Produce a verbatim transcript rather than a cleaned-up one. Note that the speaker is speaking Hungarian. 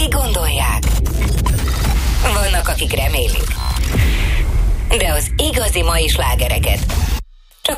gondolják. Vannak, akik remélik. De az igazi mai slágereket